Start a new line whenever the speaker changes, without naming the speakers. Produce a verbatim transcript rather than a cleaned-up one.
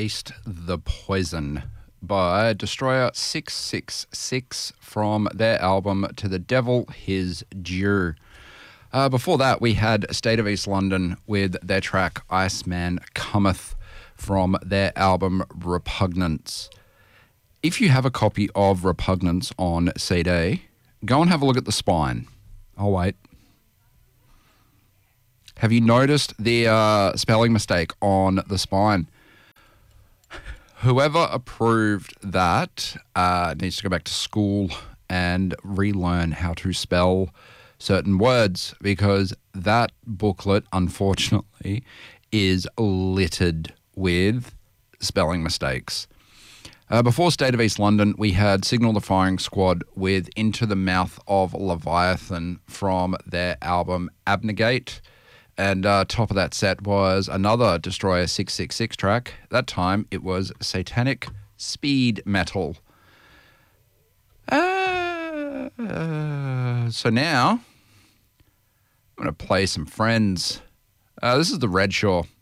Taste the Poison by Destroyer six six six from their album To the Devil His Due. Uh, before that, we had State of East London with their track Iceman Cometh from their album Repugnance. If you have a copy of Repugnance on C D, go and have a look at the spine. I'll wait. Have you noticed the uh, spelling mistake on the spine? Whoever approved that uh, needs to go back to school and relearn how to spell certain words, because that booklet, unfortunately, is littered with spelling mistakes. Uh, before State of East London, we had Signal the Firing Squad with Into the Mouth of Leviathan from their album Abnegate. And uh, top of that set was another Destroyer six six six track. That time it was Satanic Speed Metal. Uh, uh, so now I'm going to play some Friends. Uh, this is the Redshaw.